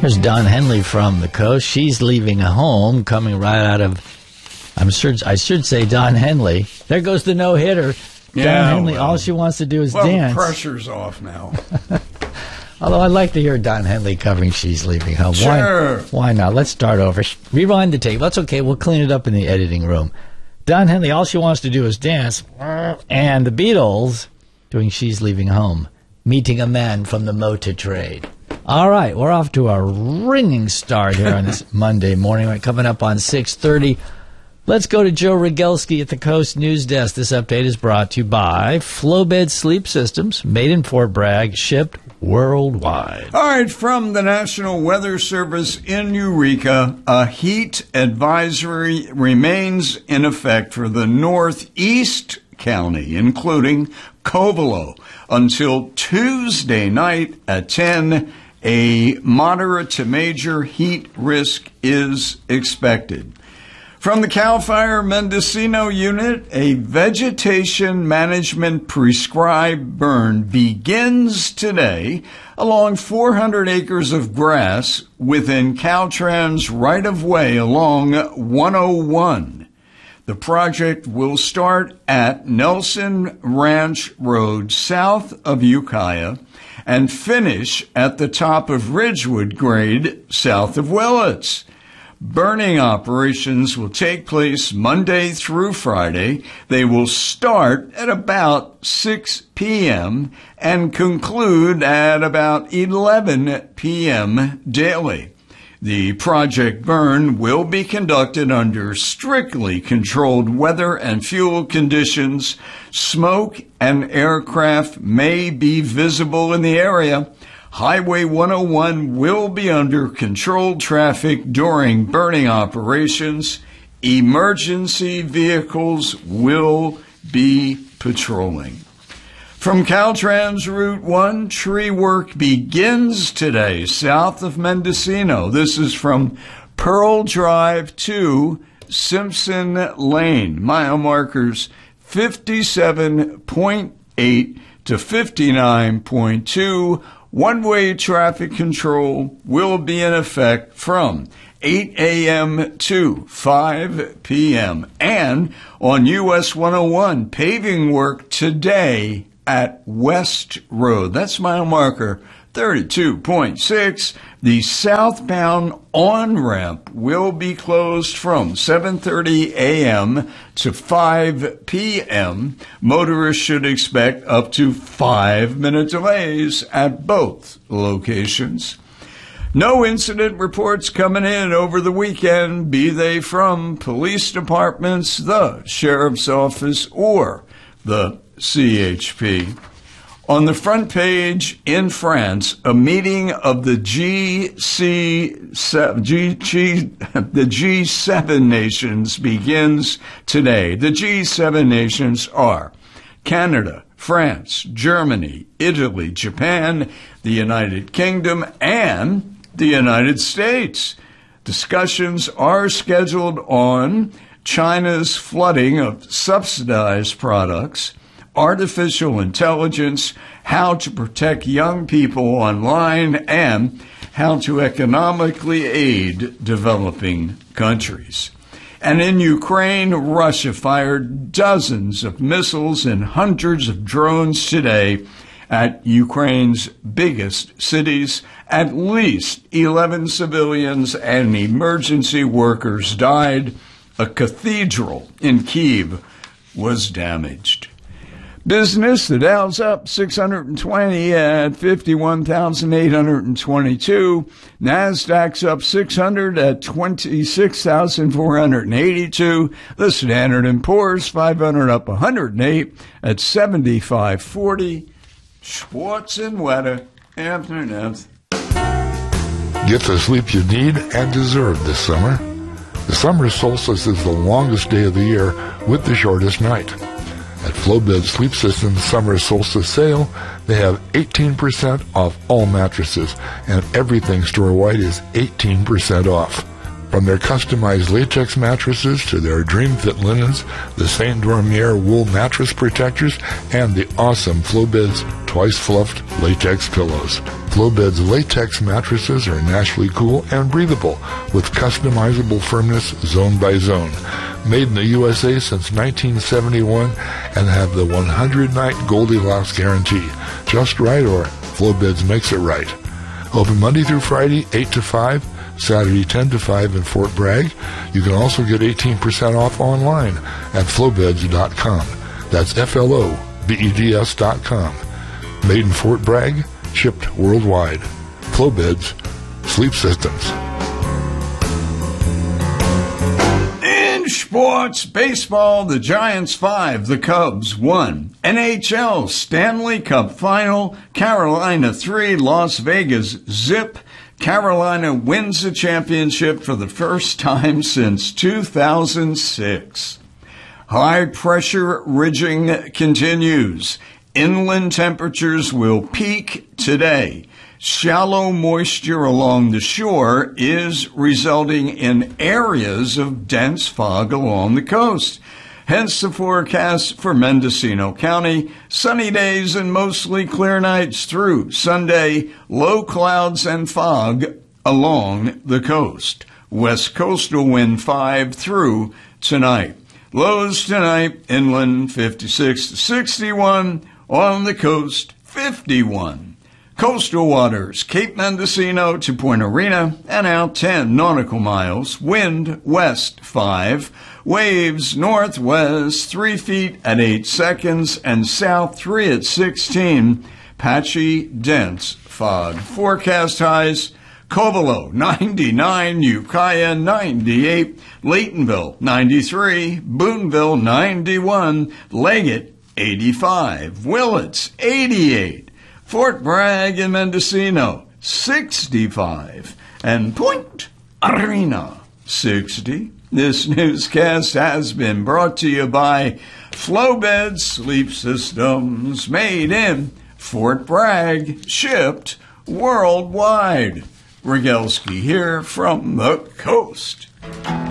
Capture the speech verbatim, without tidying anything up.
Here's Don Henley from the coast. She's leaving home, coming right out of, I'm sure, I should say Don Henley. There goes the no-hitter. Yeah, Don Henley, well, all she wants to do is well, dance. Well, the pressure's off now. Although I'd like to hear Don Henley covering She's Leaving Home. Sure. Why, why not? Let's start over. Rewind the tape. That's okay. We'll clean it up in the editing room. Don Henley, all she wants to do is dance. And the Beatles doing She's Leaving Home. Meeting a man from the motor trade. All right, we're off to a ringing start here on this Monday morning. We're coming up on six thirty. Let's go to Joe Rogelski at the Coast News Desk. This update is brought to you by Flowbed Sleep Systems, made in Fort Bragg, shipped worldwide. All right, from the National Weather Service in Eureka, a heat advisory remains in effect for the Northeast County, including Covelo, until Tuesday night at ten. A moderate to major heat risk is expected. From the CAL FIRE Mendocino unit, a vegetation management prescribed burn begins today along four hundred acres of grass within Caltrans right-of-way along one oh one. The project will start at Nelson Ranch Road south of Ukiah and finish at the top of Ridgewood Grade south of Willits. Burning operations will take place Monday through Friday. They will start at about six p.m. and conclude at about eleven p.m. daily. The project burn will be conducted under strictly controlled weather and fuel conditions. Smoke and aircraft may be visible in the area. Highway one oh one will be under controlled traffic during burning operations. Emergency vehicles will be patrolling. From Caltrans Route one, tree work begins today south of Mendocino. This is from Pearl Drive to Simpson Lane. Mile markers fifty-seven point eight to fifty-nine point two. One-way traffic control will be in effect from eight a.m. to five p.m. And on U S one oh one, paving work today at West Road. That's mile marker thirty-two point six. The southbound on-ramp will be closed from seven thirty a.m. to five p.m. Motorists should expect up to five-minute delays at both locations. No incident reports coming in over the weekend, be they from police departments, the sheriff's office, or the C H P. On the front page in France, a meeting of the G C G, G, the G seven nations begins today. The G seven nations are Canada, France, Germany, Italy, Japan, the United Kingdom, and the United States. Discussions are scheduled on China's flooding of subsidized products, artificial intelligence, how to protect young people online, and how to economically aid developing countries. And in Ukraine, Russia fired dozens of missiles and hundreds of drones today at Ukraine's biggest cities. At least eleven civilians and emergency workers died. A cathedral in Kyiv was damaged. Business, the Dow's up six hundred twenty at fifty-one thousand eight hundred twenty-two. NASDAQ's up six hundred at twenty-six thousand four hundred eighty-two. The Standard and Poor's five hundred up one hundred eight at seventy-five forty. Sports and weather. Afternoon. Get the sleep you need and deserve this summer. The summer solstice is the longest day of the year with the shortest night. At Flowbed Sleep Systems Summer Solstice Sale, they have eighteen percent off all mattresses, and everything store-wide is eighteen percent off. From their customized latex mattresses to their Dream Fit linens, the Saint Dormier wool mattress protectors, and the awesome FlowBeds twice fluffed latex pillows. FlowBeds latex mattresses are naturally cool and breathable with customizable firmness zone by zone. Made in the U S A since nineteen seventy-one and have the one hundred night Goldilocks guarantee. Just right, or FlowBeds makes it right. Open Monday through Friday, eight to five, Saturday ten to five in Fort Bragg. You can also get eighteen percent off online at flowbeds dot com. That's F L O B E D S dot com. Made in Fort Bragg, shipped worldwide. FlowBeds, Sleep Systems. In sports, baseball, the Giants five, the Cubs one. N H L, Stanley Cup Final, Carolina three, Las Vegas zip. Carolina wins the championship for the first time since two thousand six. High-pressure ridging continues. Inland temperatures will peak today. Shallow moisture along the shore is resulting in areas of dense fog along the coast. Hence the forecast for Mendocino County. Sunny days and mostly clear nights through Sunday. Low clouds and fog along the coast. West coastal wind five through tonight. Lows tonight, inland fifty-six to sixty-one. On the coast, fifty-one. Coastal waters, Cape Mendocino to Point Arena, and out ten nautical miles. Wind west five. Waves northwest three feet at eight seconds and south three at sixteen. Patchy, dense fog. Forecast highs, Covelo ninety-nine, Ukiah ninety-eight, Laytonville ninety-three, Boonville ninety-one, Leggett eighty-five, Willits eighty-eight, Fort Bragg and Mendocino sixty-five, and Point Arena sixty. This newscast has been brought to you by FlowBeds Sleep Systems, made in Fort Bragg, shipped worldwide. Rogalski here from the coast.